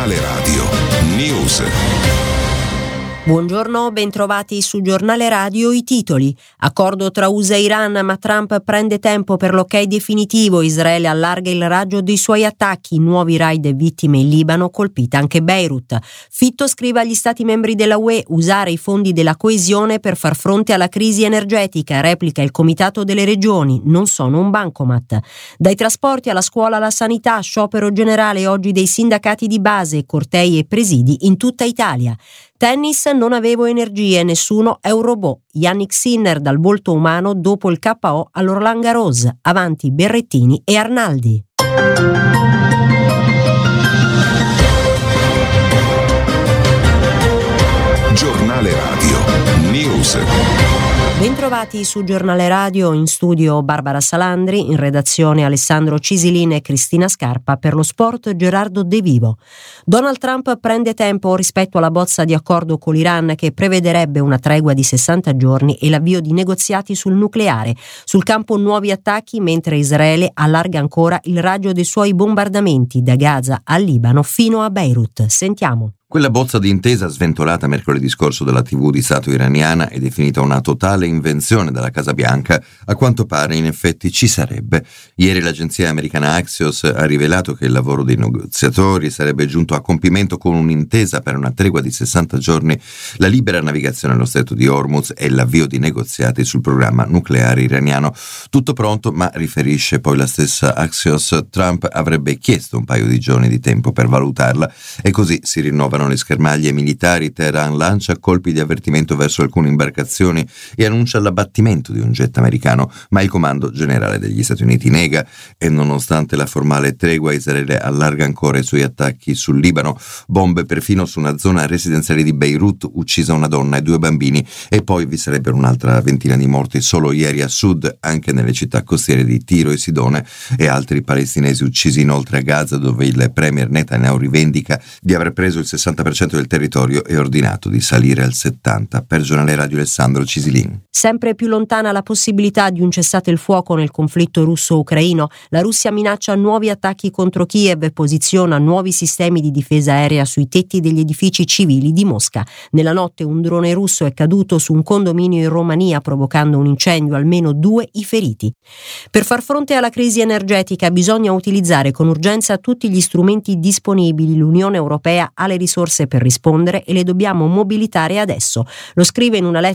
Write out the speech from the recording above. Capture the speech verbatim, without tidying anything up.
Giornale Radio News. Buongiorno, bentrovati su Giornale Radio. I titoli: accordo tra U S A e Iran, ma Trump prende tempo per l'ok definitivo. Israele allarga il raggio dei suoi attacchi, nuovi raid e vittime in Libano, colpita anche Beirut. Fitto scrive agli stati membri della U E: usare i fondi della coesione per far fronte alla crisi energetica, replica il Comitato delle Regioni, non sono un bancomat. Dai trasporti alla scuola alla sanità, sciopero generale oggi dei sindacati di base, cortei e presidi in tutta Italia. Tennis, non avevo energie, nessuno è un robot. Yannick Sinner dal volto umano dopo il K O all'Roland Garros. Avanti Berrettini e Arnaldi. Giornale Radio News. Bentrovati su Giornale Radio, in studio Barbara Salandri, in redazione Alessandro Cisilin e Cristina Scarpa, per lo sport Gerardo De Vivo. Donald Trump prende tempo rispetto alla bozza di accordo con l'Iran che prevederebbe una tregua di sessanta giorni e l'avvio di negoziati sul nucleare. Sul campo nuovi attacchi, mentre Israele allarga ancora il raggio dei suoi bombardamenti da Gaza al Libano fino a Beirut. Sentiamo. Quella bozza di intesa sventolata mercoledì scorso dalla tivù di Stato iraniana e definita una totale invenzione dalla Casa Bianca, a quanto pare in effetti ci sarebbe. Ieri l'agenzia americana Axios ha rivelato che il lavoro dei negoziatori sarebbe giunto a compimento con un'intesa per una tregua di sessanta giorni, la libera navigazione allo stretto di Hormuz e l'avvio di negoziati sul programma nucleare iraniano. Tutto pronto, ma riferisce poi la stessa Axios, Trump avrebbe chiesto un paio di giorni di tempo per valutarla e così si rinnovano le schermaglie militari. Teheran lancia colpi di avvertimento verso alcune imbarcazioni e annuncia l'abbattimento di un jet americano, ma il comando generale degli Stati Uniti nega e nonostante la formale tregua Israele allarga ancora i suoi attacchi sul Libano, bombe perfino su una zona residenziale di Beirut, uccisa una donna e due bambini, e poi vi sarebbero un'altra ventina di morti solo ieri a sud, anche nelle città costiere di Tiro e Sidone, e altri palestinesi uccisi inoltre a Gaza, dove il premier Netanyahu rivendica di aver preso il sessanta per cento del territorio e ordinato di salire al settanta per cento. Per Giornale Radio Alessandro Cisilin. Sempre più lontana la possibilità di un cessate il fuoco nel conflitto russo-ucraino. La Russia minaccia nuovi attacchi contro Kiev e posiziona nuovi sistemi di difesa aerea sui tetti degli edifici civili di Mosca. Nella notte un drone russo è caduto su un condominio in Romania, provocando un incendio, almeno due i feriti. Per far fronte alla crisi energetica bisogna utilizzare con urgenza tutti gli strumenti disponibili. L'Unione Europea ha le risorse per rispondere e le dobbiamo mobilitare adesso. Lo scrive in una lettera